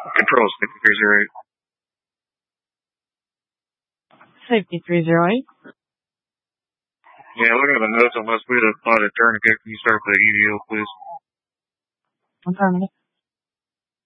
Control 6308. Safety 308. Yeah, look at the notes. I must be to apply the tourniquet. Can you start the EVO, please? Affirmative.